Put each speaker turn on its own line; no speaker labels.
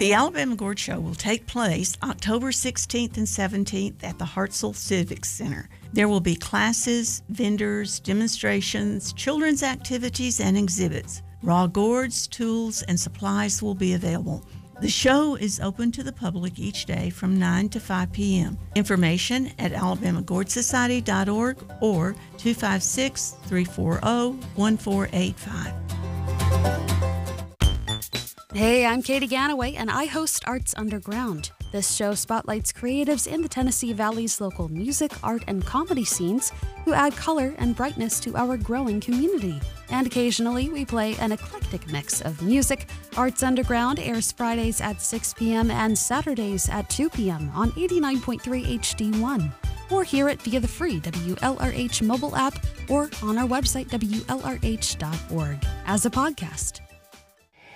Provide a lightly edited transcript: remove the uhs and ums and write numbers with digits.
The Alabama Gourd Show will take place October 16th and 17th at the Hartselle Civic Center. There will be classes, vendors, demonstrations, children's activities, and exhibits. Raw gourds, tools, and supplies will be available. The show is open to the public each day from 9 to 5 p.m. Information at alabamagourdsociety.org or 256-340-1485.
Hey, I'm Katie Ganaway, and I host Arts Underground. This show spotlights creatives in the Tennessee Valley's local music, art, and comedy scenes who add color and brightness to our growing community. And occasionally, we play an eclectic mix of music. Arts Underground airs Fridays at 6 p.m. and Saturdays at 2 p.m. on 89.3 HD1. Or hear it via the free WLRH mobile app or on our website, WLRH.org, as a podcast.